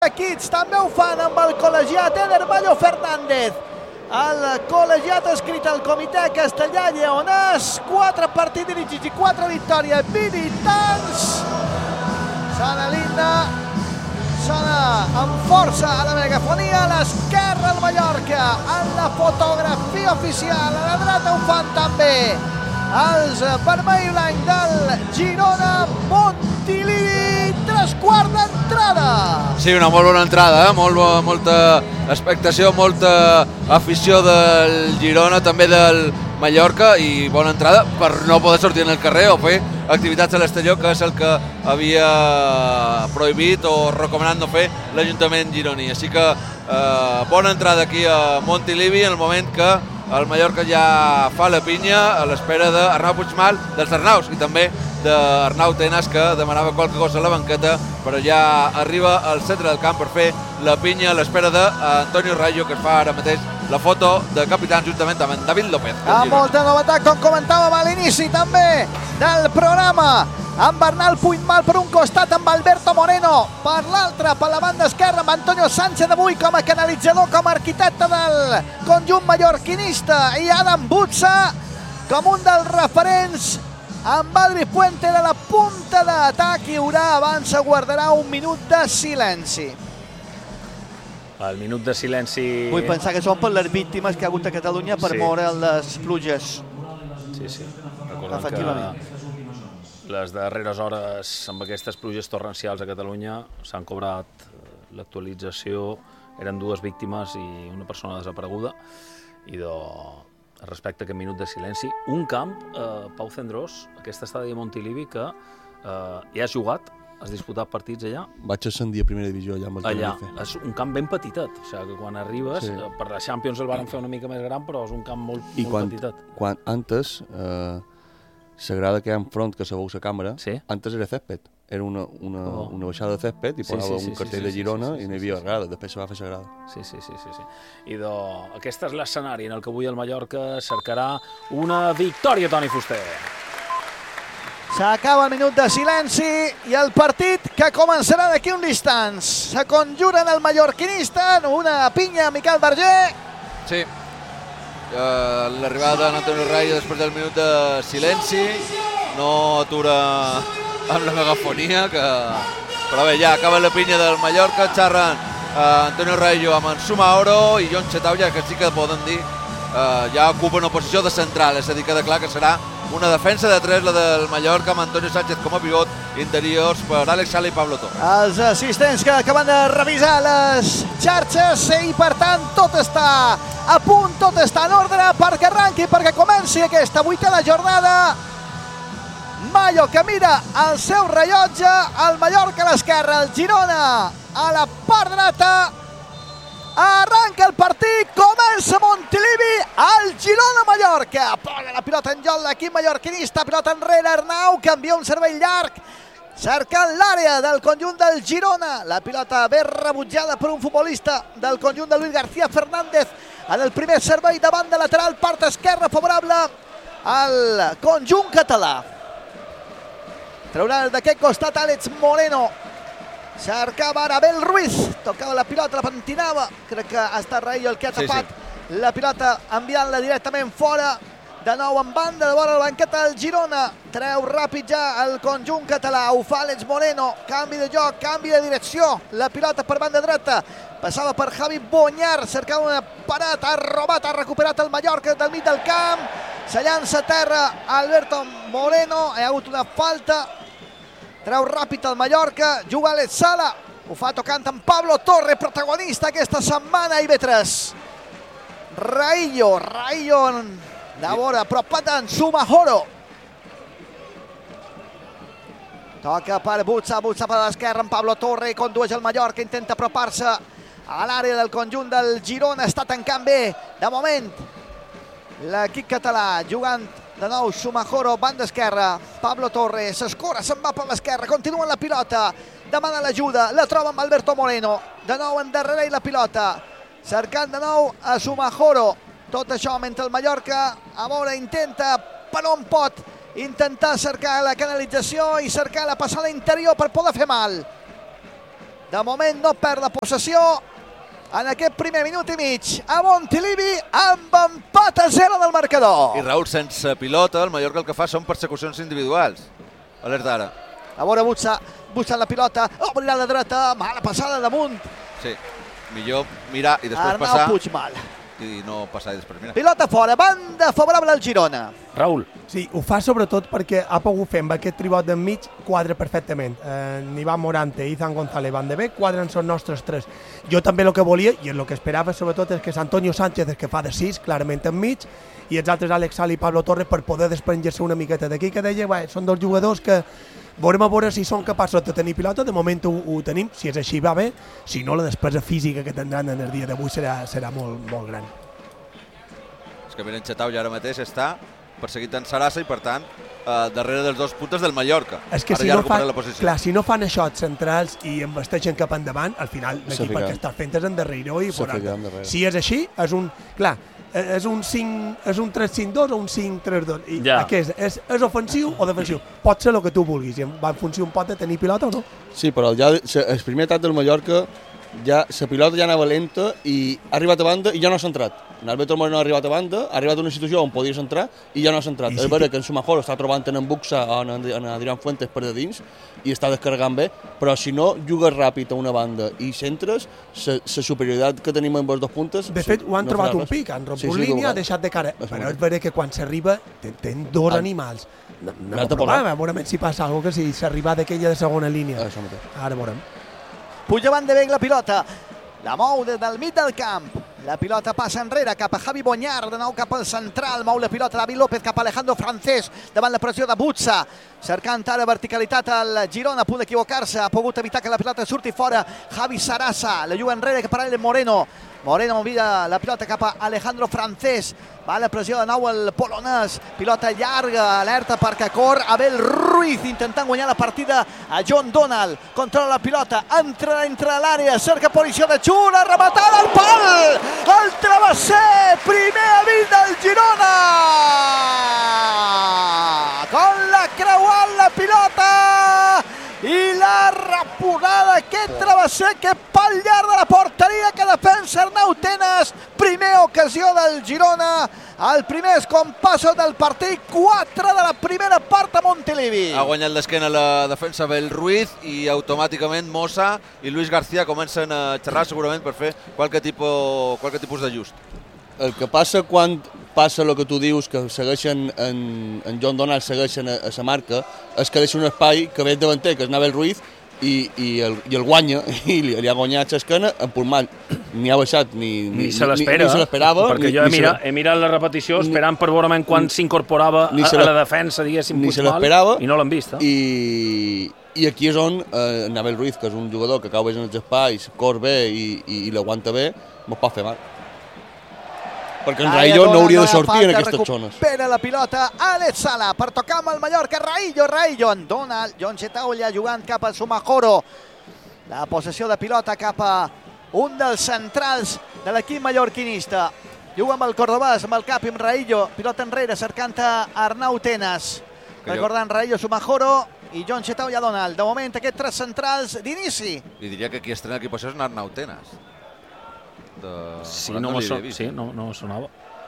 equips també ho fan amb el col·legiat Eder Ballo Fernández. El col·legiat escrit al comitè castellà lleonès, 4 partits dirigits i 4 victòries visitants. Sona l'himne, sona amb força a la megafonia, a l'esquerra el Mallorca, en la fotografia oficial, a la dreta ho fan també els vermell i blanc del Girona. Montilivi, 3/4 d'entrada. Sí, una molt bona entrada, molta expectació, molta afició del Girona, també del Mallorca, i bona entrada per no poder sortir en el carrer o fer activitats a l'Estelló, que és el que havia prohibit o recomanat no fer l'Ajuntament gironí. Així que bona entrada aquí a Montilivi en el moment que el Mallorca ja fa la pinya a l'espera d'Arnau Puigmal, dels Arnaus, i també d'Arnau Tenas, que demanava qualque cosa a la banqueta, però ja arriba al centre del camp per fer la pinya a l'espera d'Antonio Rayo, que es fa ara mateix la foto de capitans juntament amb en David López. Amb molta novetat, com comentàvem a l'inici també del programa, amb Bernal Puigmal per un costat, amb Alberto Moreno per l'altre, per la banda esquerra, amb Antonio Sánchez avui com a canalitzador, com a arquitecte del conjunt mallorquinista, i Adam Butza com un dels referents, amb Adri Puente de la punta d'atac. Hi haurà, abans guardarà un minut de silenci. El minut de silenci... Vull pensar que són per les víctimes que ha hagut a Catalunya per moure les pluges. Sí. Recordem que les darreres hores amb aquestes pluges torrencials a Catalunya s'han cobrat l'actualització. Eren 2 víctimes i una persona desapareguda. I respecte a aquest minut de silenci, un camp, Pau Cendrós, aquest estadi de Montilivi, que ja has jugat, has disputat partits allà. Vaig ascendir a primera divisió allà amb el Tenerife. Allà, és un camp ben petitet, o sigui que quan arribes, per la Champions el van fer una mica més gran, però és un camp molt petitet. I antes, la grada que hi ha enfront, que sabeu la càmera, antes era césped. Era una baixada de césped i posava un cartell de Girona i no hi havia grada, després se va fer la grada. Sí. I aquest és l'escenari en el que avui el Mallorca cercarà una victòria, Toni Fuster. S'acaba el minut de silenci i el partit que començarà d'aquí uns instants. Se conjuren el mallorquinista en una pinya a Miquel Verger. Sí, l'arribada d'Antonio Rayo després del minut de silenci no atura amb la megafonia, però bé, ja acaba la pinya del Mallorca, xerren Antonio Rayo amb en Sumaoro i Jon Chetau, ja que sí que poden dir ja ocupa una posició de central, és a dir, queda clar que serà una defensa de 3, la del Mallorca, amb Antonio Sánchez com a pivot, interiors per Àlex Sala i Pablo Torres. Els assistents que acaben de revisar les xarxes i, per tant, tot està a punt, tot està en ordre perquè arranqui, perquè comenci aquesta 8a jornada. Mayo que mira el seu rellotge, el Mallorca a l'esquerra, el Girona a la part dreta. Arranca el partit, comença Montilivi, el Girona-Mallorca. Posa la pilota en joc l'equip mallorquinista, pilota enrere, Arnau, que envia un servei llarg, cercant l'àrea del conjunt del Girona. La pilota ben rebutjada per un futbolista del conjunt de Luis García Fernández en el primer servei davant de lateral, part esquerra favorable al conjunt català. Traurà d'aquest costat Àlex Moreno. Cercava ara Abel Ruiz, tocava la pilota, la pentinava, crec que ha estat Rayo el que ha tapat la pilota, enviant-la directament fora, de nou en banda de vora la banqueta del Girona. Treu ràpid ja el conjunt català, ho fa Àlex Moreno, canvi de joc, canvi de direcció, la pilota per banda dreta, passava per Javi Bonyar, cercava una parat, ha robat, ha recuperat el Mallorca del mig del camp, se llança a terra Alberto Moreno, hi ha hagut una falta. Treu ràpid el Mallorca, juga Àlex Sala, ho fa tocant amb Pablo Torre, protagonista aquesta setmana a IB3. Rayo de vora, apropat en Sumahoro. Toca per Butza per l'esquerra amb Pablo Torre, condueix el Mallorca, intenta apropar-se a l'àrea del conjunt del Girona, està tancant bé, de moment, l'equip català, jugant de nou Sumahoro, banda esquerra, Pablo Torre, s'escora, se'n va per l'esquerra, continua la pilota, demana l'ajuda, la troba amb Alberto Moreno, de nou endarrere la pilota, cercant de nou a Sumahoro, tot això mentre el Mallorca, a veure, intenta per on pot, intentar cercar la canalització i cercar la passada interior per poder fer mal. De moment no perd la possessió en aquest primer minut i mig a Montilivi amb empat a 0 del marcador. I Raül, sense pilota, el Mallorca el que fa són persecucions individuals. Alerta ara. A veure Butsa, buscant la pilota, obrirà a la dreta, mala passada damunt. Sí, millor mirar i després Arnau passar. Puigmal. I no passar i després mirar. Pilota fora, banda favorable al Girona. Raül. Sí, ho fa sobretot perquè ha pogut fer amb aquest tribot d'enmig quadre perfectament. Ivan Morante i Izan González van de bé, quadren són nostres tres. Jo també el que volia, i el que esperava sobretot, és que Antonio Sánchez, el que fa de 6, clarament enmig, i els altres Alex Sala i Pablo Torres per poder desprendre-se una miqueta d'aquí, que deia, són dos jugadors que veurem a veure si són capaços de tenir pilota, de moment ho tenim, si és així va bé, si no la despesa física que tindran en el dia d'avui serà molt, molt gran. És que Miren Chetau ja ara mateix està perseguit en Sarassa i per tant darrere dels dos puntes del Mallorca. És que si no fan això centrals i embasteixen cap endavant, al final l'equip que està fent és endarrere i si és així, és un 3-5-2 o un 5-3-2. És ofensiu o defensiu? Pot ser el que tu vulguis, i va en funció un pot de tenir pilota o no? Sí, però ja el primer atac del Mallorca ja la pilota ja anava lenta i ha arribat a banda i ja no ha centrat. L'Alberto Moreno ha arribat a banda, ha arribat a una situació on podia centrar i ja no ha centrat. És vera que en Sumajoro està trobant en Buxa o en Adrián Fuentes per de dins i està descarregant bé, però si no jugues ràpid a una banda i centres, la superioritat que tenim amb els dos puntes... De fet, ho han trobat un pic, han romput línia, ha deixat de cara, però és vera que quan s'arriba tenen dos animals. No problema, veurem si passa alguna cosa, que si s'arriba d'aquella de segona línia. Ara veurem. Puja van de Beek la pilota, la mou des del mig del camp, la pilota passa enrere cap a Javi Bonyar, de nou cap al central, mou la pilota David López cap a Alejandro Francés, davant la pressió de Butsa, cercant ara verticalitat al Girona, a punt d'equivocar-se, ha pogut evitar que la pilota surti fora, Javi Sarasa, la juga enrere cap a l'Ale Moreno, Moreno movia la pilota cap a Alejandro Francés, va la pressió de nou el polonès, pilota llarga, alerta perquè cor Abel Ruiz intentant guanyar la partida a John Donald, controla la pilota, entra entre l'àrea, cerca posició de Xula, rematada al pal, el travesser, primer avís del Girona, con la creuant la pilota i la reposada, aquest travesser que pal llarg de la porteria que defensa Arnau Tenas, primer ocasió del Girona, el primer compassos del partit, 4 de la primera part a Montilivi. Ha guanyat l'esquena la defensa Abel Ruiz i automàticament Mosa i Luis García comencen a xerrar segurament per fer qualque tipus d'ajust. El que passa quan passa el que tu dius, que segueixen en John Donald, segueixen a la marca, és que deixa un espai que ve davanter, que és Abel Ruiz, i el guanya, i li ha guanyat l'esquena, en Puigmal ni ha baixat ni se l'esperava. Perquè jo he mirat la repetició esperant per veure quan s'incorporava a la defensa, diguéssim, Puigmal, i no l'han vist. I aquí és on Abel Ruiz, que és un jugador que cau bé en els espais, cor bé i l'aguanta bé, mos pot fer mal. Perquè en Raillo no hauria de sortir en aquestes zones. Recupera la pilota Alex Sala per tocar amb el Mallorca. Raillo en Donald, John Chetaulla jugant cap a Sumajoro. La possessió de pilota cap a un dels centrals de l'equip mallorquinista. Juga amb el cordobès, amb el cap i amb Raillo. Pilota enrere, cercant a Arnau Tenas. Recordant Raillo, Sumajoro i John Chetaulla Donald. De moment aquests tres centrals d'inici. I diria que qui estrena l'equip és Arnau Tenas. Sí, no sonava.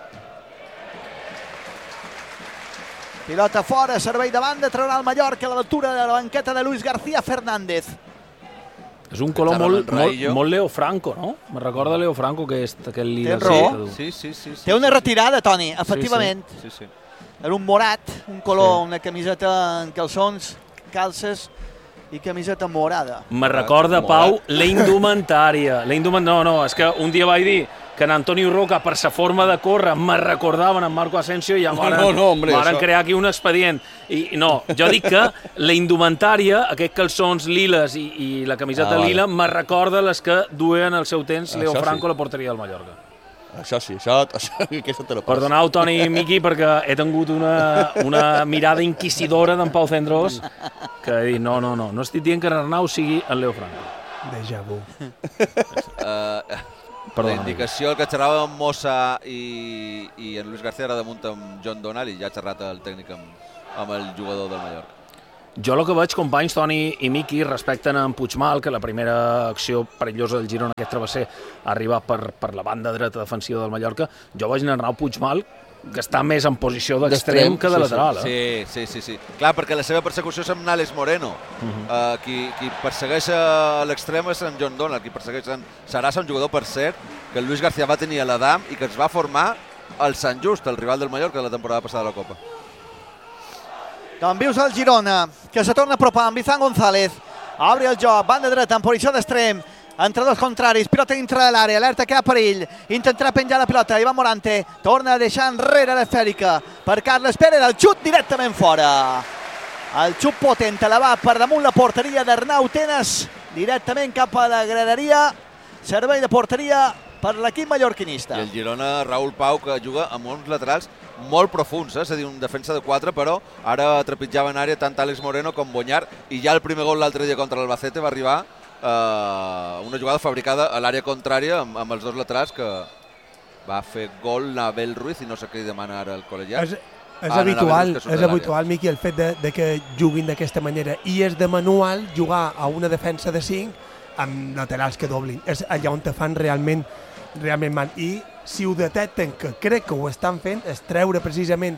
Pilota fora, servei de banda, traurà el Mallorca a l'altura de la banqueta de Luis García Fernández. És un color molt Leo Franco, no? Me recorda Leo Franco, que és aquest líder. Té raó. Sí. Té una retirada, Toni, efectivament. Sí. Era un morat, un color, una camiseta en calçons, calces i camiseta morada. Me recorda, Pau, la indumentària. No, és que un dia vaig dir que en Antonio Roca, per sa forma de córrer, me recordaven en Marco Asensio i varen crear aquí un expedient. I no, jo dic que la indumentària, aquests calçons liles i la camiseta lila, me recorda les que duien al seu temps Leo Franco a la porteria del Mallorca. Això sí, aquesta te la passo. Perdoneu, Toni i Miqui, perquè he tingut una mirada inquisidora d'en Pau Cendrós, que he dit, no estic dient que Arnau sigui el Leo Franco. Déjà vu. La indicació, el que xerrava amb Mosa i en Luis García era damunt amb John Donald i ja ha xerrat el tècnic amb el jugador del Mallorca. Jo el que veig, companys, Toni i Miqui, respecten en Puigmal, que la primera acció perillosa del Girona, aquest travesser, ha arribat per la banda dreta defensiva del Mallorca. Jo veig en Arnau Puigmal que està més en posició d'extrem que de lateral. Sí. Clar, perquè la seva persecució és amb Alex Moreno. Qui persegueix a l'extrem és en John Donald, qui persegueix en Sarasa, un jugador, per cert, que el Luis García va tenir a l'Adam i que es va formar al Sant Just, el rival del Mallorca de la temporada passada a la Copa. Doncs vius el Girona, que se torna a apropar amb Izan González. Obre el joc, banda dreta, en posició d'extrem. Entre dos contraris, pilota dintre de l'àrea, alerta que hi ha perill, intentarà penjar la pilota, Ivan Morante torna a deixar enrere l'esfèrica per Carles Pérez, el xut directament fora. El xut potent, la va per damunt la porteria d'Arnau Tenas, directament cap a la graderia, servei de porteria per l'equip mallorquinista. I el Girona, Raúl Pau, que juga amb uns laterals molt profuns, és a dir, un defensa de 4, però ara trepitjava en àrea tant Àlex Moreno com Boñar, i ja el primer gol l'altre dia contra l'Albacete va arribar una jugada fabricada a l'àrea contrària amb els dos laterals, que va fer gol Nabel Ruiz, i no sé què hi demana ara el col·legiat. És habitual, Miqui, el fet de que juguin d'aquesta manera, i és de manual jugar a una defensa de 5 amb laterals que doblin. És allà on te fan realment mal. I si ho detecten, que crec que ho estan fent, és treure precisament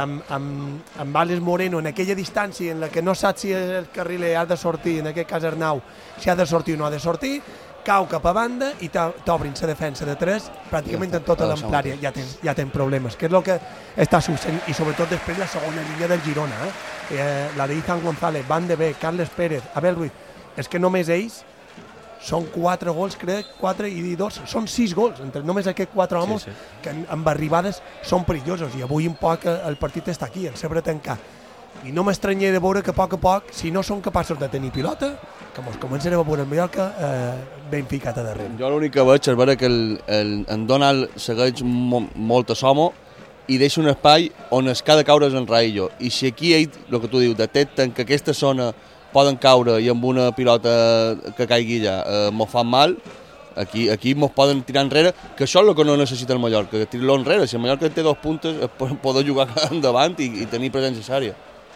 amb Àlex Moreno en aquella distància en la que no saps si el carriler ha de sortir, en aquest cas Arnau, si ha de sortir o no ha de sortir, cau cap a banda i t'obrin la defensa de 3 pràcticament en tota l'amplària. Ja tens problemes, que és el que està succeint, i sobretot després la segona línia del Girona, la d'Izan González, Van de Beek, Carles Pérez, Abel Ruiz. És que només ells són 4 gols, crec, 4 i 2, són 6 gols, entre només aquests 4 homes que amb arribades són perillosos, i avui un poc el partit està aquí, el saber tancar. I no m'estranyé de veure que a poc, si no són capaços de tenir pilota, que ens començarem a veure el Mallorca ben ficat a darrere. Jo l'únic que veig és veure que en Donald segueix molt a Somo i deixa un espai on es cada caure és en Raillo, i si aquí ell, el que tu dius, detecten que aquesta zona poden caure i amb una pilota que caigui allà mos fan mal, aquí mos poden tirar enrere, que això és el que no necessita el Mallorca, que tirar-lo enrere. Si el Mallorca té 2 puntes, poder jugar endavant i tenir presència àrea.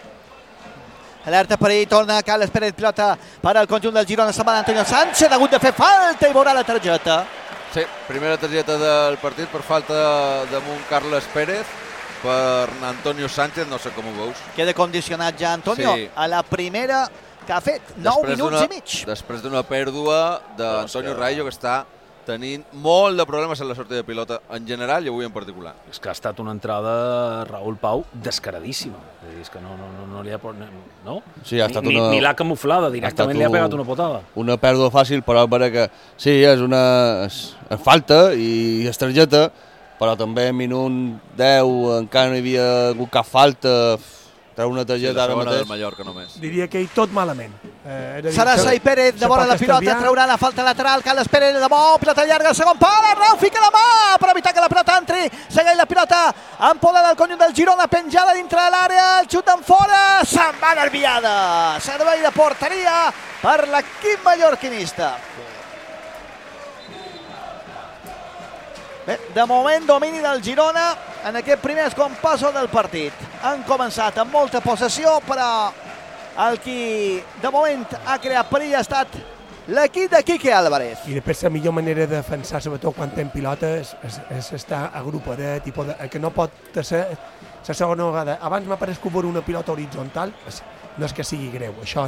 Alerta per ell, torna Carles Pérez, pilota per al conjunt del Girona, se'n va Antonio Sánchez, ha hagut de fer falta i veurà la targeta. Sí, primera targeta del partit per falta damunt Carles Pérez, per Antonio Sánchez, no sé com ho veus. Queda condicionat ja Antonio a la primera que ha fet, 9 minuts i mig. Després d'una pèrdua d'Antonio Raillo, que està tenint molt de problemes en la sortida de pilota en general i avui en particular. És que ha estat una entrada, Raúl Pau, descaradíssima. És que no li ha... No? Sí, ha estat ni l'ha camuflada, directament li ha pegat una potada. Una pèrdua fàcil, però veure que sí, és falta i és targeta, però també en minut 10 encara no hi havia hagut cap falta, treu una targeta ara mateix. Del Mallorca només. Diria que tot malament. Sarasa i Pérez de vora la pilota, traurà la falta lateral, Carles Pérez de bo, pilota llarga, segon pal, Arnau fica la mà per evitar que la pilota entri, segueix la pilota en poder del conjunt del Girona, penjada dintre de l'àrea, el xut en fora, se'n va desviada, servei de porteria per l'equip mallorquinista. Bé, de moment domini del Girona en aquest primer compàs del partit. Han començat amb molta possessió, però el qui de moment ha creat perill ha estat l'equip de Quique Álvarez. I després la millor manera de defensar, sobretot quan ten pilota, és estar agrupadet, que no pot ser la segona vegada. Abans m'ha parescut veure una pilota horitzontal, no és que sigui greu, això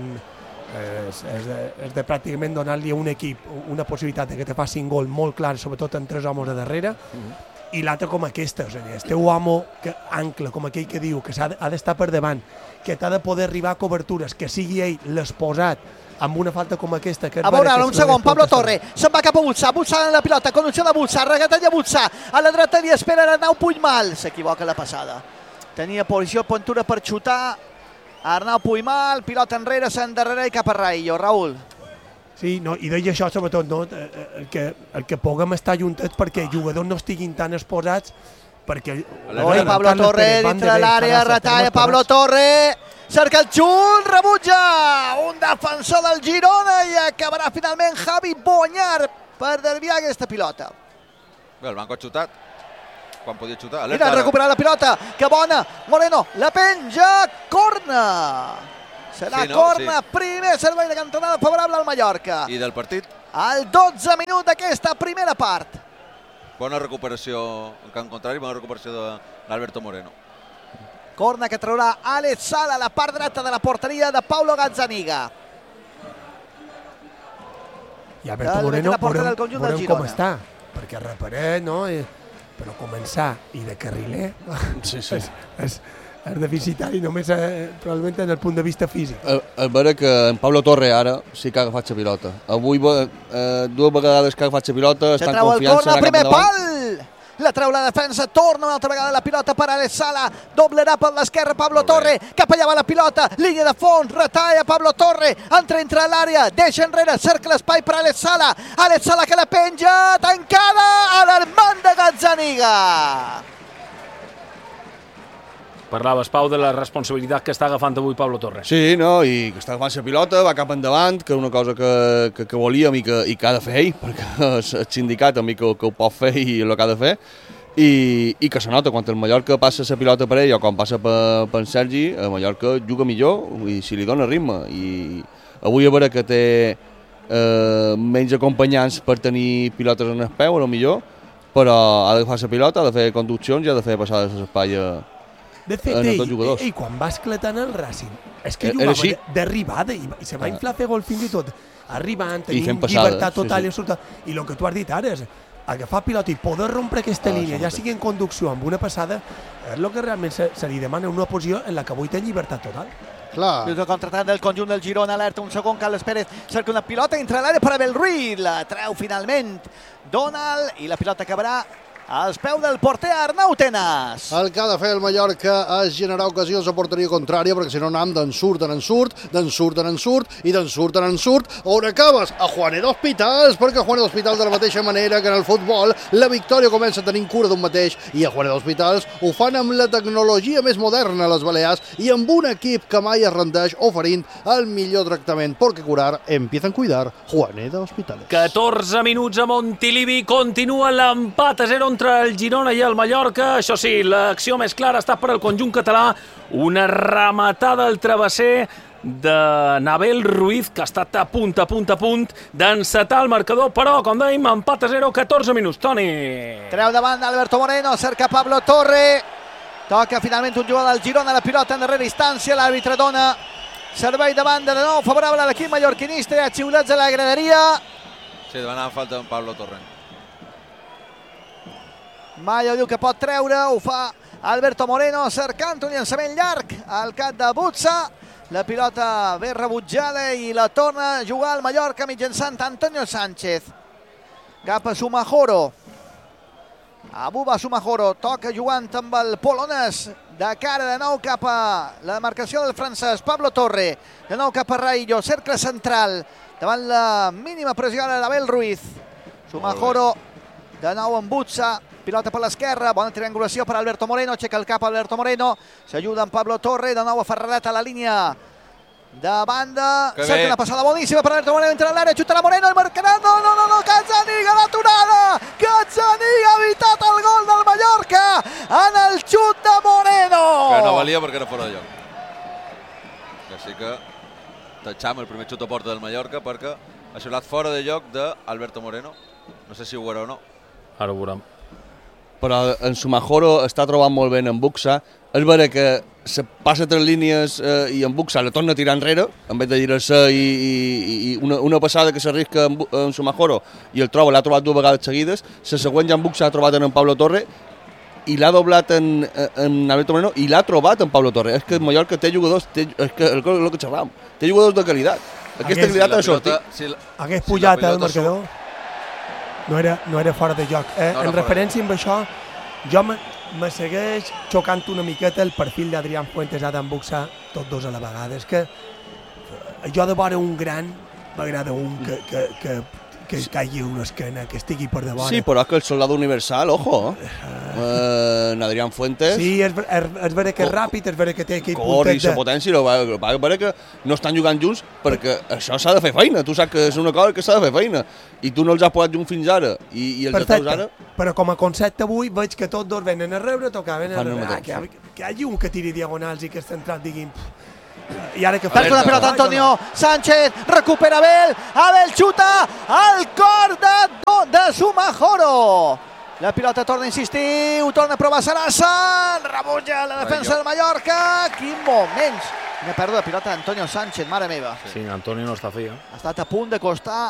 és de pràcticament donar-li a un equip una possibilitat que te faci un gol molt clar, sobretot en 3 homes de darrere, i l'altre com aquesta, el teu home que ancla, com aquell que diu, que ha d'estar per davant, que t'ha de poder arribar a cobertures, que sigui ell l'esposat amb una falta com aquesta. A veure, un segon, Pablo Torre, se'n va cap a Butsà en la pilota, conducció de Butsà, regatalla Butsà, a la dreta li espera Arnau Puigmal, s'equivoca la passada. Tenia posició Pontura per xutar, Arnau Puigmal, pilota enrere, s'endarrere i cap a Raillo. Raúl. Sí, no, i deia això sobretot, no, el que puguem estar juntats perquè els jugadors no estiguin tan exposats, perquè... Pablo Torre dintre l'àrea, retalla Pablo Torre, cerca el xut, rebutja un defensor del Girona i acabarà finalment Javi Boñar per desviar aquesta pilota. Bé, el banco ha xutat quan podia xutar. Mira, recuperar la pilota, que bona, Moreno, la penja, corna. Serà corna, primer servei de cantonada favorable al Mallorca. I del partit? Al 12 minut d'aquesta primera part. Bona recuperació, en camp contrari, bona recuperació d'Alberto Moreno. Corna que traurà Alex Sala a la part dreta de la porteria de Paulo Gazzaniga. I Alberto Moreno, veurem com està, perquè reparar, no? Però començar i de carriler és deficitari només probablement en el punt de vista físic. És vera que en Pablo Torre ara sí que ha agafat la pilota. Avui dues vegades que ha agafat la pilota, està en confiança, anar cap endavant. La treu la defensa, torna una altra vegada la pilota per Alex Sala, doblerà per l'esquerra Pablo Torre, cap allà va la pilota, línia de fons, retalla Pablo Torre, entra a l'àrea, deixa enrere, cerca l'espai per Alex Sala que la penja, tancada a l'Armand de Gazzaniga. Parlaves, Pau, de la responsabilitat que està agafant avui Pablo Torres. Sí, no, i que està agafant la pilota, va cap endavant, que és una cosa que volíem i que ha de fer ell, perquè el sindicat a mi que ho pot fer i el que ha de fer, i que se nota, quan el Mallorca passa la pilota per ell o quan passa per Sergi, el Mallorca juga millor i si li dona ritme. I avui a veure que té menys acompanyants per tenir pilotes en el peu, a lo millor, però ha d'agafar la pilota, ha de fer conduccions i ha de fer passades a l'espai. De fet, ell quan va esclatant el Racing, és que jugava d'arribada i se va inflar a fer gol fins i tot arribant, tenint llibertat total i absoluta. I el que tu has dit ara és agafar pilota i poder rompre aquesta línia, ja sigui en conducció amb una passada, és el que realment se li demana una posició en la que avui té llibertat total. Lluita contratant del conjunt del Girona, alerta un segon, Carles Pérez cerca una pilota, entra a l'àrea per Abel Ruiz, la treu finalment Donald i la pilota acabarà als peus del porter Arnau Tenas. El que ha de fer el Mallorca és generar ocasions a porteria contrària, perquè si no anem d'en surt, on acabes? A Juanet Hospitals, perquè a Juanet Hospitals de la mateixa manera que en el futbol la victòria comença tenint cura d'un mateix, i a Juanet Hospitals ho fan amb la tecnologia més moderna a les Balears i amb un equip que mai es rendeix oferint el millor tractament, perquè curar empieza a cuidar. Juanet Hospitals. 14 minuts a Montilivi, continua l'empat a 0 entre el Girona i el Mallorca. Això sí, l'acció més clara està per al conjunt català. Una rematada al travesser de Nabel Ruiz, que ha estat a punt d'encetar el marcador, però, com dèiem, empat a 0, 14 minuts. Toni. Treu davant Alberto Moreno, cerca Pablo Torre. Toca finalment un jugador del Girona, la pilota en darrera instància, l'àrbitre dona servei de banda de nou, favorable a l'equip mallorquinista, a xiulets a la graderia. Sí, demanava falta en Pablo Torre. Mayo diu que pot treure, ho fa Alberto Moreno cercant un llançament llarg al cap de Butsa. La pilota ve rebutjada i la torna a jugar al Mallorca mitjançant Antonio Sánchez. Cap a Sumajoro. Abuba Sumajoro, toca jugant amb el polonès, de cara de nou cap a la marcació del francès Pablo Torre, de nou cap a Raillo, cercle central, davant la mínima pressió d'Abel Ruiz. Sumajoro, de nou amb Butsa, pilota per l'esquerra, bona triangulació per Alberto Moreno, aixeca el cap Alberto Moreno, s'ajuda amb Pablo Torre, de nou a Ferraret a la línia de banda, cerca una passada boníssima per Alberto Moreno, entra a l'àrea, xutarà Moreno, el marcarà, no, Gazzaniga, l'aturada, Gazzaniga ha evitat el gol del Mallorca en el xut de Moreno. Que no valia perquè era fora de lloc. Així que tatxam el primer xut a porta del Mallorca perquè ha xiulat fora de lloc d'Alberto Moreno. No sé si ho veurà o no. Ara ho veurem. Però en Sumajoro està trobant molt bé en Buxa. És vera que se passa 3 línies i en Buxa la torna a tirar enrere, en vez de girar-se i una passada que s'arrisca en Sumajoro i l'ha trobat 2 vegades seguides. La següent ja en Buxa ha trobat en Pablo Torre i l'ha doblat en Alberto Moreno i l'ha trobat en Pablo Torre. És que el Mallorca té jugadors, és que el que xerràvem, té jugadors de qualitat. Aquesta qualitat ha de sortir. Hagués pujat el marcador. No era fora de joc. En referència amb això, jo me segueix xocant una miqueta el perfil d'Adrián Fuentes, Adam Buxa, tots dos a la vegada. És que jo de veure un gran m'agrada un que caigui una esquena, que estigui per davant. Sí, però és que el soldado universal, ojo, Adrián Fuentes... Sí, és vera que és ràpid, és vera que té aquell puntet de... Cor i la potència, és vera que no estan jugant junts perquè això s'ha de fer feina, tu saps que és una cosa que s'ha de fer feina i tu no els has posat junts fins ara i els teus ara... Però com a concepte avui veig que tots dos venen a rebre, tocaven a rebre. Que hi hagi un que tiri diagonals i que és central, diguin... I ara que perd una pilota Antonio Sánchez, recupera Abel xuta al cor de Sumajoro. La pilota torna a insistir, ho torna a provar Sarasa, rebutja la defensa del Mallorca. Quin moments! Una pèrdua de pilota d'Antonio Sánchez, mare meva. Sí, Antonio no està fi. Ha estat a punt de costar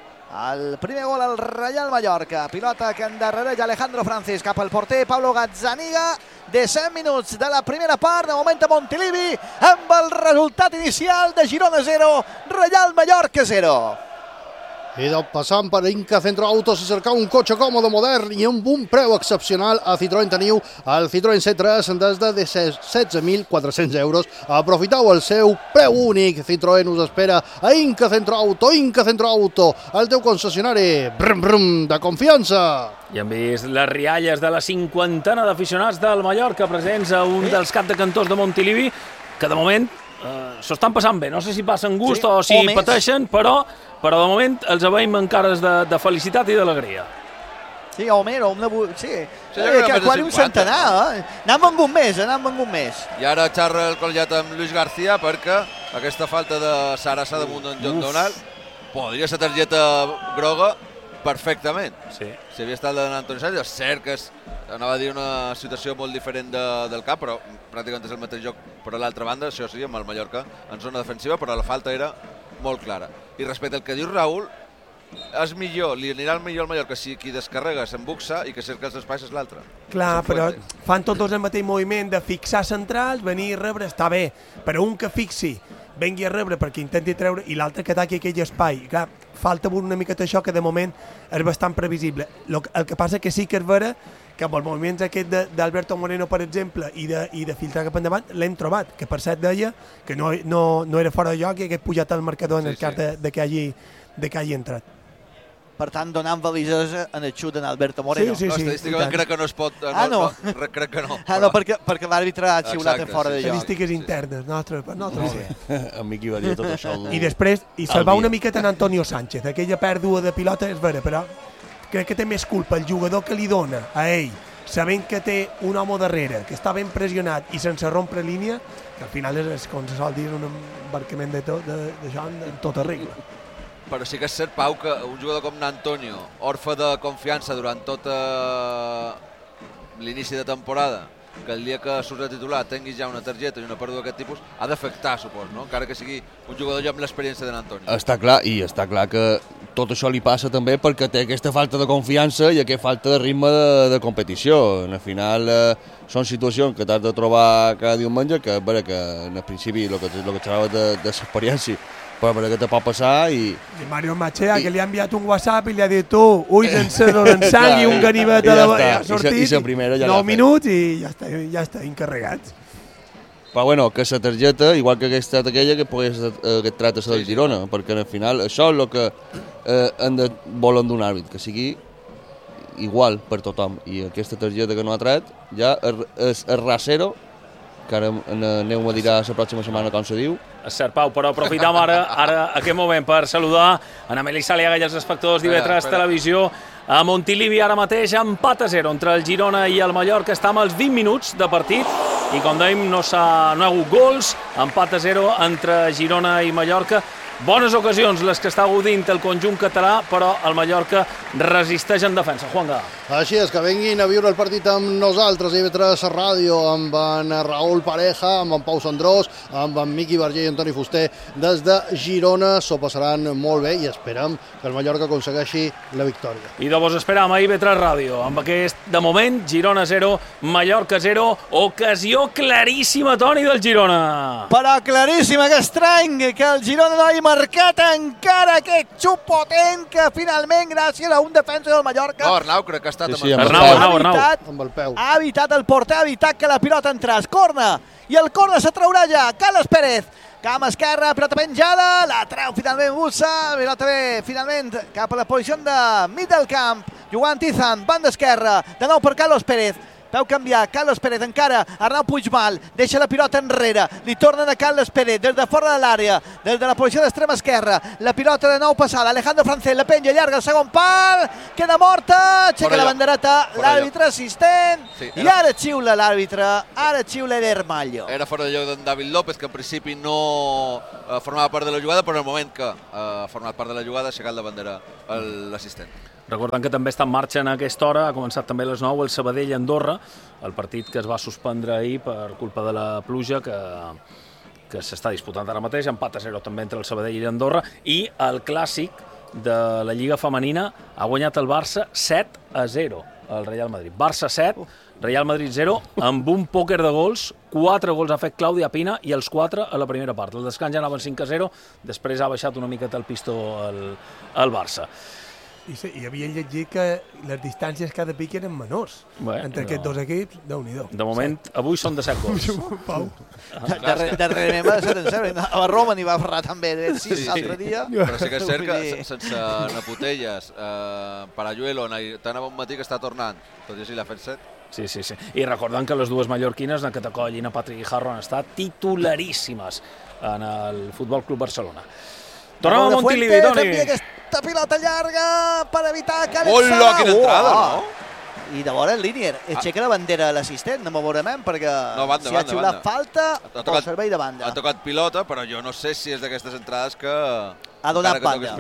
el primer gol al Reial Mallorca. Pilota que endarrereix Alejandro Francis cap al porter Pablo Gazzaniga. 17 minuts de la primera part, de moment a Montilivi, amb el resultat inicial de Girona 0, Reial Mallorca 0. I passant per Inca Centro Auto, si cercau un cotxe còmode, modern i amb un preu excepcional a Citroën teniu el Citroën C3 des de 16.400 euros. Aprofiteu el seu preu únic. Citroën us espera a Inca Centro Auto. Inca Centro Auto, el teu concessionari brum, brum, de confiança. I hem vist les rialles de la cinquantena d'aficionats del Mallorca presents a un dels cap de cantors de Montilivi, que de moment s'ho estan passant bé. No sé si passen gust o si pateixen, però de moment els veiem amb cares de felicitat i d'alegria. Sí, Homer, sí. Quasi un centenar, N'han vengut més, I ara xarra el col·legiat amb Luis García perquè aquesta falta de Sarasa damunt d'en John Donald podria ser targeta groga perfectament. Sí. Si havia estat l'Antoni Sánchez, és cert que anava a dir una situació molt diferent del camp, però pràcticament és el mateix joc. Per l'altra banda, això sí, amb el Mallorca en zona defensiva, però la falta era molt clara. I respecte al que diu Raül, és millor, li anirà millor al Mallorca si qui descarrega s'embuxa i que cerca els espais és l'altre. Clar, però fan tots dos el mateix moviment de fixar centrals, venir i rebre, està bé, però un que fixi, vengui a rebre perquè intenti treure i l'altre que taqui aquell espai. Clar, falta una miqueta això que de moment és bastant previsible. El que passa que sí que és vera que amb els moviments aquest d'Alberto Moreno, per exemple, i de filtrar cap endavant, l'hem trobat, que per cert deia que no era fora de lloc i hagués pujat el marcador en el cas de que hagi entrat. Per tant, donant validesa en el xut d'en Alberto Moreno. Sí. Estadísticament crec que no es pot... no? Crec que no. Perquè l'àrbitre ha xiulat en fora de lloc. Estadístiques internes, nostres. A mi qui va dir tot això. I després, salvar una miqueta en Antonio Sánchez. Aquella pèrdua de pilota és vera, però crec que té més culpa el jugador que li dona a ell, sabent que té un home darrere, que està ben pressionat i sense rompre línia, que al final és com se sol dir, un embarcament d'això en tota regla. Però sí que és cert, Pau, que un jugador com Antonio, orfe de confiança durant tot l'inici de temporada, que el dia que surts a titular tinguis ja una targeta i una pèrdua d'aquest tipus, ha d'afectar, supos, no? Encara que sigui un jugador ja amb l'experiència d'en Antonio. Està clar, i està clar que tot això li passa també perquè té aquesta falta de confiança i aquesta falta de ritme de competició. Al final són situacions que t'has de trobar cada diumenge, que en el principi el que xerrava de l'experiència, però que te pot passar i Mario Machea, que li ha enviat un WhatsApp i li ha dit tu, ulls encedor en sang i un ganivet a la veia, ha sortit 9 minuts i ja està encarregat. Però bueno, que la targeta, igual que aquesta aquella, que et trata del Girona, perquè al final això és el que volen d'un àrbit, que sigui igual per tothom, i aquesta targeta que no ha tret ja és rasero, que ara aneu a dirà la pròxima setmana com se diu. És cert, Pau, però aprofitam ara aquest moment per saludar en Amélie Saliaga i els espectadors d'IV3 Televisió a Montilivi ara mateix, empat a 0 entre el Girona i el Mallorca. Està amb els 20 minuts de partit i, com dèiem, no hi ha hagut gols, empat a 0 entre Girona i Mallorca. Bones ocasions les que està gaudint el conjunt català, però el Mallorca resisteix en defensa. Juanga. Així és, que venguin a viure el partit amb nosaltres, IV3 Ràdio, amb en Raül Pareja, amb en Pau Sandrós, amb en Miqui Verger i Antoni Fuster des de Girona. S'ho passaran molt bé i esperem que el Mallorca aconsegueixi la victòria. I de vos esperam a IV3 Ràdio, amb aquest, de moment, Girona 0, Mallorca 0, ocasió claríssima, Toni, del Girona. Però claríssima, que estrany que el Girona no hagi marcat encara aquest xut potent que finalment, gràcies a un defensa del Mallorca, Arnau, crec que ha estat amb el peu. Ha evitat el porter, ha evitat que la pilota entrés. Corna, i el corna se traurà ja Carles Pérez. Cam esquerra, pilota penjada, la treu finalment Bussa, pilota bé, finalment cap a la posició de mig del camp, jugant Izan, banda esquerra, de nou per Carlos Pérez. Veu canviar, Carlos Pérez encara, Arnau Puigmal, deixa la pilota enrere, li tornen a Carlos Pérez des de fora de l'àrea, des de la posició d'extrema esquerra, la pilota de nou passada, Alejandro Francés, la penja llarga al segon pal, queda morta, aixeca la lloc. bandereta l'àrbitre assistent, i ara xiula l'àrbitre, ara xiula Ermallo. Era fora de lloc d'en David López, que en principi no formava part de la jugada, però en el moment que ha format part de la jugada ha aixecat la bandera l'assistent. Recordant que també està en marxa en aquesta hora, ha començat també a les 9 el Sabadell-Andorra, el partit que es va suspendre ahir per culpa de la pluja que s'està disputant ara mateix, empat a 0 també entre el Sabadell i l'Andorra, i el clàssic de la Lliga Femenina ha guanyat el Barça 7-0 al Real Madrid. Barça 7, Real Madrid 0, amb un pòquer de gols, 4 gols ha fet Clàudia Pina i els 4 a la primera part. El descans ja anaven 5-0, després ha baixat una miqueta el pistó al Barça. I sí, hi havia llegit que les distàncies cada pic eren menors. Entre aquests dos equips, Déu-n'hi-do. De moment, avui són de 7 gols. Pau. Darrerament va ser en a Roma n'hi va ferrar també de 6 l'altre dia. Però sí que és cert que sense Naputelles, Parayuelo, tan a bon matí que està tornant, tot i així l'ha fet 7. Sí. I recordant que les dues mallorquines, na Catacoll i na Patrick Guijarro, han estat titularíssimes en el Futbol Club Barcelona. Tornem a Montilivi, Toni. Aquesta pilota llarga per evitar que Hola, quina entrada, no? I de vora el línier, aixeca la bandera a l'assistent, no m'ho veurem, perquè si ha xiulat falta o servei de banda. Ha tocat pilota, però jo no sé si és d'aquestes entrades que... Ha donat banda.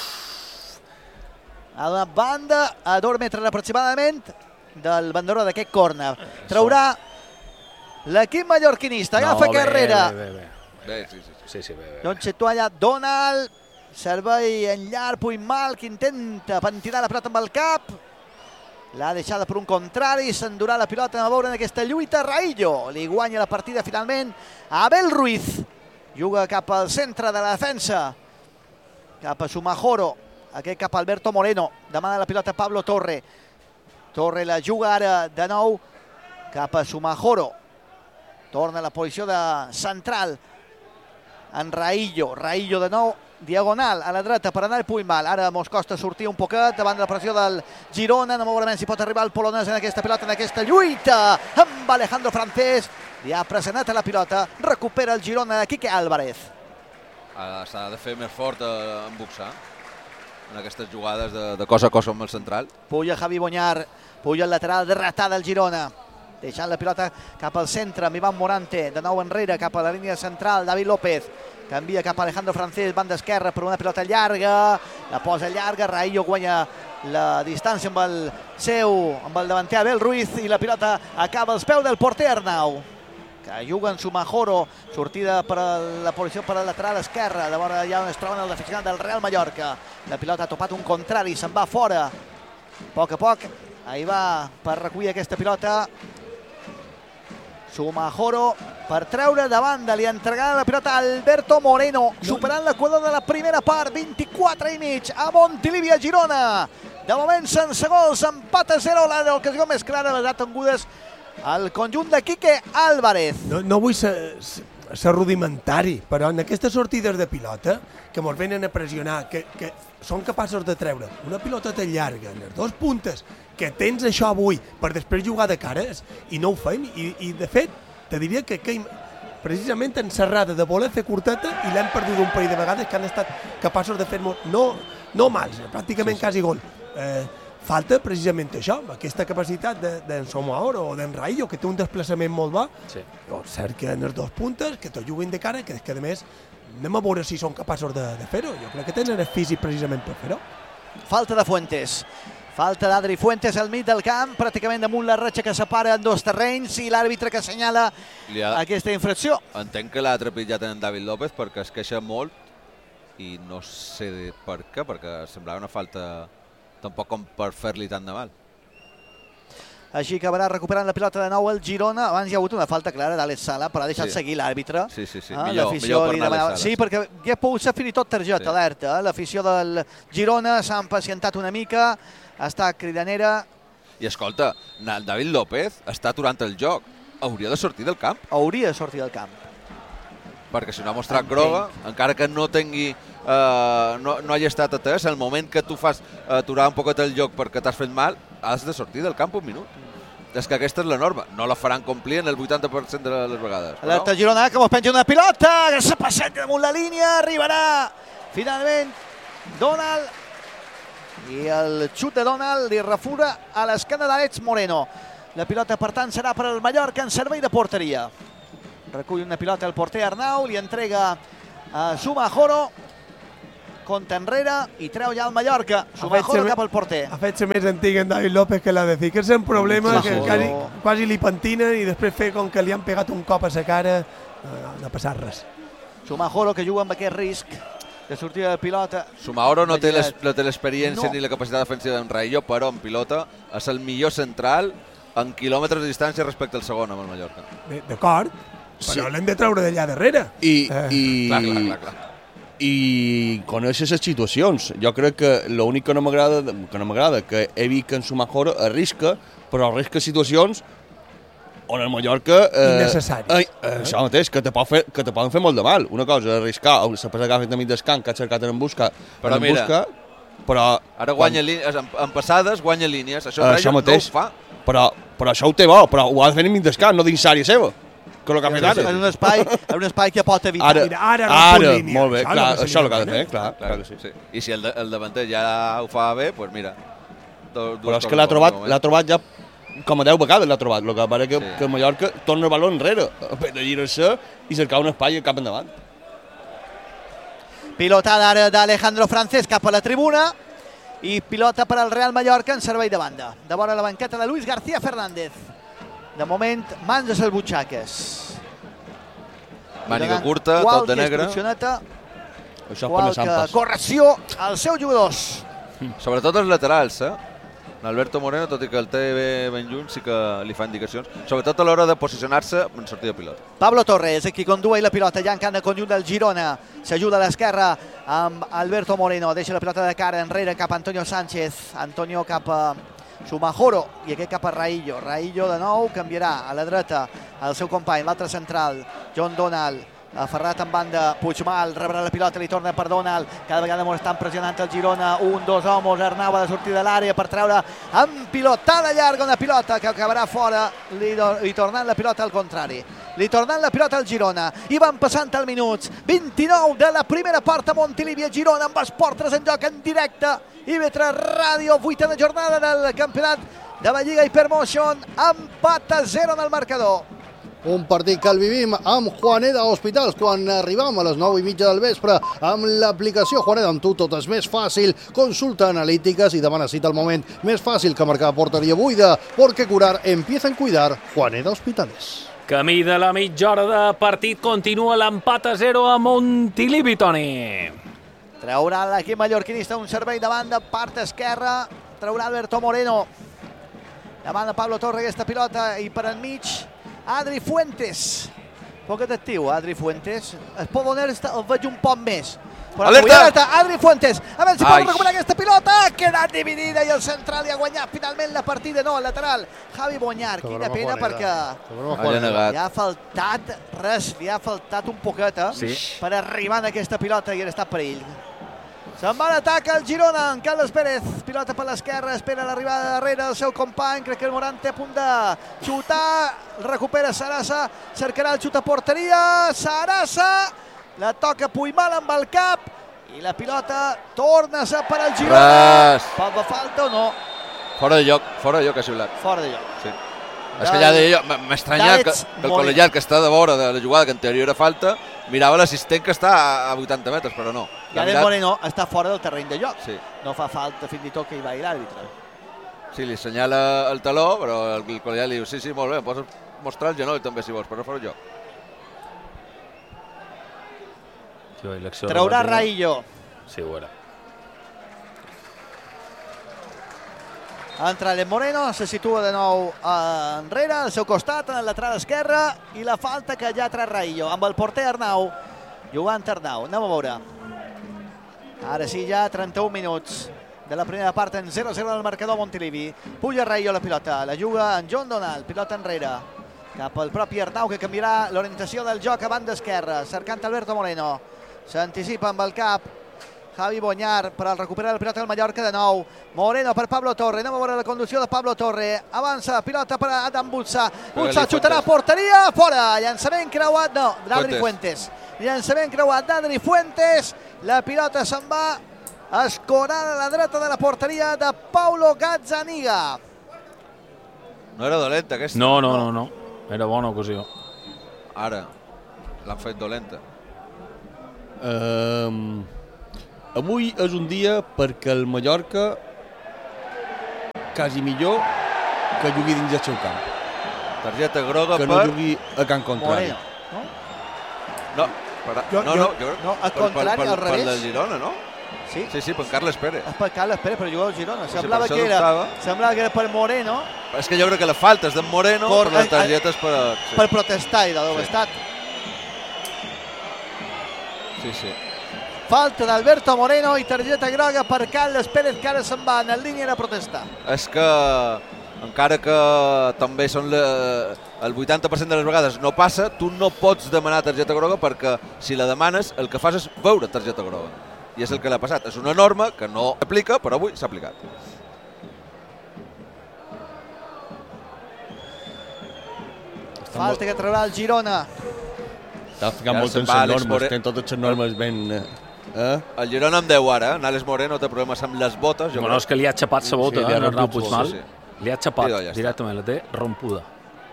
Ha donat banda a 2 metres aproximadament del banderó d'aquest córner. Traurà l'equip mallorquinista, agafa Carrera. Bé. Doncs Toalla, Donald, servei en llarg, Puigmal, que intenta pentinar la pilota amb el cap. L'ha deixada per un contrari, s'endurà la pilota, anem a veure en aquesta lluita. Raillo li guanya la partida finalment a Abel Ruiz. Juga cap al centre de la defensa, cap a Sumajoro, aquest cap a Alberto Moreno. Demana la pilota Pablo Torre. Torre la juga ara de nou cap a Sumajoro. Torna a la posició de central en Raillo. Raillo de nou, diagonal a la dreta per anar al Puigmal. Ara mos costa sortir un poquet davant de la pressió del Girona. No veurem si pot arribar el polonès en aquesta pilota, en aquesta lluita amb Alejandro Francés. Li ha pressionat a la pilota, recupera el Girona de Quique Álvarez. S'ha de fer més fort en boxar en aquestes jugades de cos a cos amb el central. Puja Javi Boñar, puja el lateral derratada del Girona, deixant la pilota cap al centre amb Iván Morante, de nou enrere cap a la línia central. David López canvia cap a Alejandro Francés, banda esquerra per una pilota llarga, la posa llarga. Raillo guanya la distància amb el davanter Abel Ruiz i la pilota acaba als peus del porter Arnau, que juga en Sumajoro, sortida per la posició per al lateral esquerra, de vora allà on es troben el aficionat del Real Mallorca. La pilota ha topat un contrari, se'n va fora a poc, ahí va per recollir aquesta pilota Sumajoro per treure de banda, li entregarà la pilota a Alberto Moreno, superant l'equador de la primera part, 24,5 a Montilivi, a Girona. De moment sense gols, empat a 0, l'ocasió més clara les ha tingudes el conjunt de Quique Álvarez. No vull ser rudimentari, però en aquestes sortides de pilota que ens venen a pressionar, que són capaços de treure una piloteta llarga en les 2 puntes, que tens això avui per després jugar de cares, i no ho fem, i de fet te diria que precisament encerrada de voler fer curteta, i l'hem perdut un parell de vegades que han estat capaços de fer-nos no mals, pràcticament quasi gol. Falta precisament això, aquesta capacitat d'en Sumajoro o d'en Raillo, que té un desplaçament molt bo. Cert que en les 2 puntes, que tot juguen de cara, que a més anem a veure si són capaços de fer-ho. Jo crec que tenen el físic precisament per fer-ho. Falta de Fuentes. Falta d'Adri Fuentes al mig del camp, pràcticament damunt la ratxa que separa en 2 terrenys, i l'àrbitre que assenyala aquesta infracció. Entenc que l'ha trepitjat en David López perquè es queixa molt i no sé per què, perquè semblava una falta tampoc com per fer-li tant de mal. Així acabarà recuperant la pilota de nou el Girona. Abans hi ha hagut una falta clara d'Àlex Sala, però ha deixat seguir l'àrbitre. Sí. Millor per Àlex Sala. Sí, perquè ja ha pogut ser fins i tot targeta, alerta. L'afició del Girona s'ha impacientat una mica, està cridanera. I escolta, el David López està aturant el joc. Hauria de sortir del camp. Hauria de sortir del camp. Perquè si no ha mostrat groga, encara que no tingui no hagi estat atès, el moment que tu fas aturar un poquet el joc perquè t'has fet mal, has de sortir del camp un minut. És que aquesta és la norma. No la faran complir en el 80% de les vegades. Alerta Girona, que mos penja una pilota, que s'ha passat damunt la línia, arribarà finalment Donald I el xut de Donald li refura a l'esquena d'Àlex Moreno. La pilota, per tant, serà per al Mallorca en servei de porteria. Recull una pilota el porter Arnau, li entrega a Sumajoro, compta enrere i treu ja el Mallorca. Sumajoro cap al porter. Ha fet ser més antic en David López que la de Fiques. En problema que quasi li pentinen i després fer com que li han pegat un cop a la cara, no ha passat res. Sumajoro, que juga amb aquest risc de sortida de pilota. Sumajoro no té l'experiència ni la capacitat defensiva d'en Raillo, però en pilota és el millor central en quilòmetres de distància respecte al segon amb el Mallorca. D'acord, però l'hem de treure d'allà darrere. Clar. I conèixer les situacions. Jo crec que l'únic que no m'agrada que he vist que en Sumajoro arrisca, però arrisca situacions on el Mallorca... innecessaris. Això mateix, que te poden fer molt de mal. Una cosa és arriscar, la passada que ha fet a mig d'escamp, que ha cercat en busca, però ara guanya línies, en passades guanya línies, això mateix no ho fa. Però això ho té bo, però ho ha de fer en mig d'escamp, no dins àrea seva, que és el que ha fet ara. En un espai que pot evitar. Ara, molt bé, clar, això és el que ha de fer, clar que sí. I si el davanter ja ho fa bé, doncs mira. Però és que l'ha trobat ja com a 10 vegades l'ha trobat, el que pare que el Mallorca torna el baló enrere, per girar-se i cercar un espai cap endavant. Pilotada ara d'Alejandro Francés cap a la tribuna i pilota per al Real Mallorca en servei de banda. De vora la banqueta de Luis García Fernández. De moment, mans a les butxaques. Màniga curta, tot de negre. Qualque correcció als seus jugadors. Sobretot els laterals, Alberto Moreno, tot i que el té ben lluny, sí que li fa indicacions, sobretot a l'hora de posicionar-se en sortida de pilota. Pablo Torres, qui condueix la pilota ja en camp de conjunt del Girona, s'ajuda a l'esquerra amb Alberto Moreno, deixa la pilota de cara enrere cap a Antonio Sánchez, Antonio cap a Sumajoro i aquest cap a Raillo. Raillo de nou canviarà a la dreta el seu company, l'altre central, John Donald, aferrat en banda, Puigmal rebrà la pilota, li torna per Donald, cada vegada molt estan pressionant el Girona, dos homes, Arnau ha de sortir de l'àrea per treure amb pilotada llarga una pilota que acabarà fora, li tornant la pilota al contrari, li tornant la pilota al Girona, i van passant els minuts, 29 de la primera part a Montilivi, Girona amb Esport 3 en joc en directe, IB3 Ràdio, 8a jornada del campionat de la Lliga Hypermotion, empat a 0 en el marcador. Un partit que el vivim amb Juaneda Hospitals quan arribam a les 9:30 del vespre amb l'aplicació Juaneda amb tu. Tot és més fàcil. Consulta analítiques i demana cita al moment. Més fàcil que marcar porteria buida, perquè curar empieza en cuidar. Juaneda Hospitales. Camí de la mitja hora de partit, continua l'empat a 0 a Montilivi, Toni. Traurà l'equip mallorquinista un servei de banda, part esquerra, traurà Alberto Moreno. Demana Pablo Torre aquesta pilota i per enmig Adri Fuentes. Poc actiu, Adri Fuentes. El Podoner el veig un poc més. Alerta! Adri Fuentes. A veure si pot recuperar aquesta pilota. Ha quedat dividida i el central hi ha guanyat finalment la partida. No, el lateral. Javi Bonyar. Quina pena perquè li ha faltat res. Li ha faltat un poquet per arribar en aquesta pilota i ha estat perill. Se'n va l'atac al Girona, en Carles Pérez, pilota per l'esquerra, espera l'arribada darrere del seu company, crec que el Morant té a punt de xutar, recupera Sarasa, cercarà el xut a porteria, Sarasa, la toca Puigmal amb el cap, i la pilota torna a ser per al Girona. Pot de falta o no? Fora de lloc ha xiulat. Fora de lloc. Sí. És que ja deia jo, m'estranya que el col·legiat que està de vora de la jugada que en teoria era falta, mirava l'assistent que està a 80 metres, però no. I Adel Moreno està fora del terreny de joc. No fa falta fins i tot que hi vagi l'àrbitre. Sí, li assenyala el taló, però el col·legiat li diu sí, molt bé, em pots mostrar el genoll també si vols, però no fora el joc. Traurà Raillo. Sí, ho era. Entra el Moreno, se situa de nou enrere, al seu costat, en el lateral esquerre, i la falta que ja traurà Raillo, amb el porter Arnau, jugant Arnau. Anem a veure. Ara sí, ja 31 minuts de la primera part en 0-0 del marcador Montilivi. Puja Raillo la pilota, la juga en John Donald, pilota enrere, cap al propi Arnau, que canviarà l'orientació del joc a banda esquerra, cercant Alberto Moreno. S'anticipa amb el cap Javi Bonyar per al recuperar la pilota del Mallorca de nou. Moreno per Pablo Torre. Anem a veure la conducció de Pablo Torre. Avança, pilota per Adam Butza. Butza xutarà a porteria, fora. Llançament creuat, no, d'Adri Fuentes. Llançament creuat d'Adri Fuentes. La pilota se'n va escorant a la dreta de la porteria de Paulo Gazzaniga. No era dolenta aquesta. No. Era bona ocasió. Ara l'han fet dolenta. Avui és un dia perquè el Mallorca quasi millor que jugui dins del seu camp. Targeta groga que no jugui a camp contrari. No, al contrari, al revés. Per del Girona, no? Sí, per Carles Pérez. És per Carles Pérez, però jugava al Girona. Semblava que era per Moreno. És que jo crec que la falta és d'en Moreno, però la targeta és per... Per protestar i de doble estat. Sí. Falta d'Alberto Moreno i targeta groga per Carles Pérez, que ara se'n va en línia de protestar. És que, encara que també són el 80% de les vegades no passa, tu no pots demanar targeta groga perquè si la demanes el que fas és veure targeta groga. I és el que l'ha passat. És una norma que no s'aplica, però avui s'ha aplicat. Falta que traurà el Girona. Està ficant molt en les normes, tenen totes les normes ben... El Girona amb 10 ara, Alex Moreno té problemes amb les botes. Bueno, és que li ha xapat la bota, Arnau Puigmal. Li ha xapat directament, la té rompuda.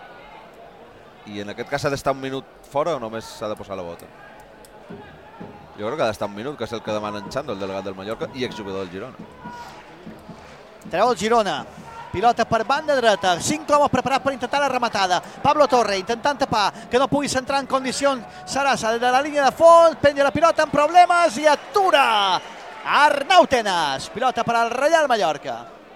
I en aquest cas ha d'estar un minut fora o només s'ha de posar la bota? Jo crec que ha d'estar un minut, que és el que demana en Xando, el delegat del Mallorca i exjugador del Girona. Treu el Girona. Pilota per banda dreta, 5 homes preparats per intentar la rematada. Pablo Torre intentant tapar, que no pugui centrar en condicions Sarasa de la línia de fons, penja la pilota amb problemes i atura Arnau Tenas. Pilota per al Reial Mallorca.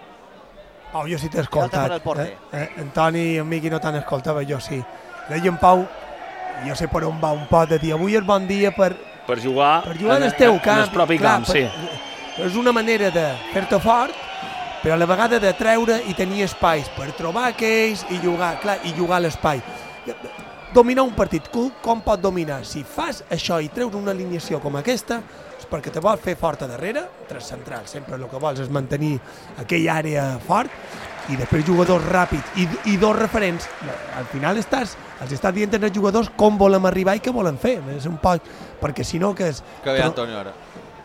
Jo sí t'he escoltat. Antoni i en Miqui no t'han escoltat, jo sí. Deia en Pau, jo sé per on va un pot de dir, avui és bon dia per jugar en el teu camp. En el propi camp, sí. És una manera de fer-te fort, però a la vegada de treure i tenir espais per trobar aquells i jugar, i jugar a l'espai. Dominar un partit, com pot dominar? Si fas això i treus una alineació com aquesta, és perquè te vols fer fort a darrere, tres centrals, sempre el que vols és mantenir aquella àrea fort, i després jugadors ràpids i dos referents. Al final els estàs dient als jugadors com volem arribar i què volen fer. És un poc, perquè si no que és... Que ve Antonio ara.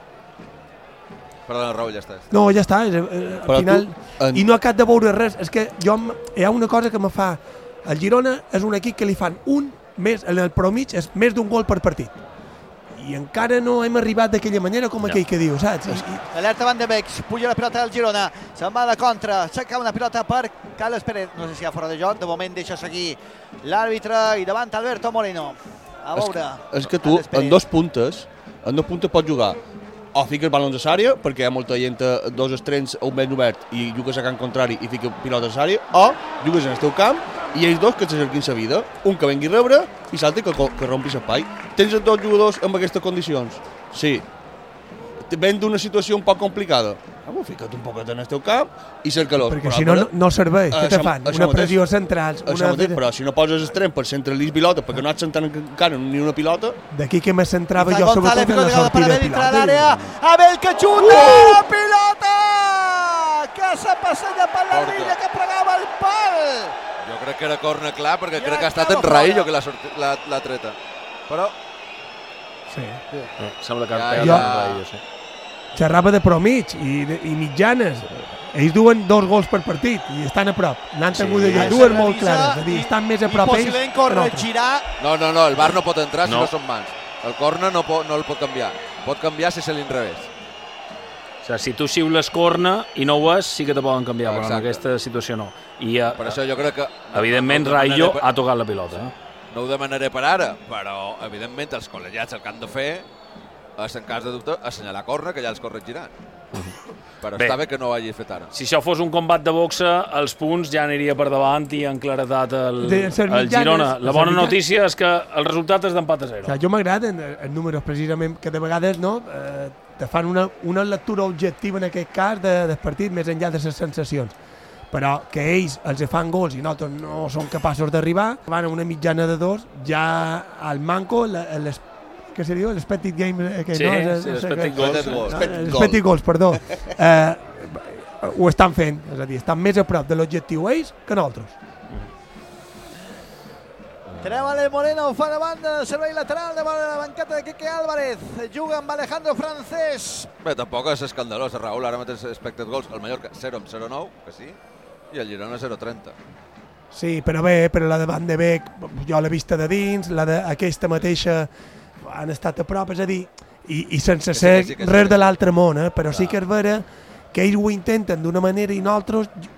Perdona, Raúl, ja està. No, ja està, al final... I no acab de veure res. És que hi ha una cosa que me fa... El Girona és un equip que li fan en el promig és més d'un gol per partit. I encara no hem arribat d'aquella manera com aquell que diu, saps? Alerta Van de Beek, puja la pilota del Girona, se'n va de contra, aixeca una pilota per Carles Pérez, no sé si hi ha fora de joc, de moment deixa seguir l'àrbitre i davant Alberto Moreno. A veure... És que tu, en dos puntes pots jugar. O fiques balons a l'àrea, perquè hi ha molta gent a dos extrems a un ben obert i jugues a camp contrari i fiques pilotes a l'àrea, o jugues en el teu camp i ells dos que s'acerquin la vida, un que vengui a rebre i l'altre que rompi l'espai. Tens els dos jugadors amb aquestes condicions? Sí. Ven d'una situació un poc complicada. Fica't un poquet en el teu camp i cerca-los. Perquè si no serveix, què te fan? Una pressió central. Però si no poses extrem per centralitzar pilota, perquè no has centrat encara ni una pilota... D'aquí que me centrava jo sobretot en la sortida de pilota. Abel que xuta! Pilota! Que s'ha passat per la línia que pregava el pal! Jo crec que era corna clar, perquè crec que ha estat en Raillo que l'ha treta. Però... Sí. Sembla que ha en Raillo, sí. Xerrava de promig i mitjanes. Ells duen 2 gols per partit i estan a prop. N'han tingut dues molt clares. És a dir, estan més a prop ells que nosaltres. No, el VAR no pot entrar si no són mans. El corna no el pot canviar. Pot canviar si se l'inrevés. O sigui, si tu xiules corna i no ho és, sí que te poden canviar, però en aquesta situació no. Per això jo crec que... Evidentment, Raillo ha tocat la pilota. No ho demanaré per ara, però evidentment els col·legiats el que han de fer és, en cas de dubte, assenyalar corna, que ja els corregiran. Però està bé que no ho hagi fet ara. Si això fos un combat de boxa, els punts ja aniria per davant i en claredat el Girona. La bona notícia és que el resultat és d'empat a 0. Jo m'agraden els números, precisament, que de vegades te fan una lectura objectiva en aquest cas del partit, més enllà de les sensacions. Però que ells els fan gols i nosaltres no som capaços d'arribar, van a una mitjana de 2, ja al manco, què se diu? L'Expected Game... Sí, l'Expected Goals, perdó. Ho estan fent, és a dir, estan més a prop de l'objectiu ells que nosaltres. Treu Ale Moreno, fa de banda, servei lateral de la banqueta de Quique Álvarez. Juga amb Alejandro Francés. Bé, tampoc és escandalós, Raül, ara mateix expected goals. El Mallorca 0,09, que sí, i el Girona 0,30. Sí, però la de Van de Beek, jo l'he vista de dins, la d'aquesta mateixa han estat a prop, és a dir, i sense ser res de l'altre món, però sí que és vera que ells ho intenten d'una manera i nosaltres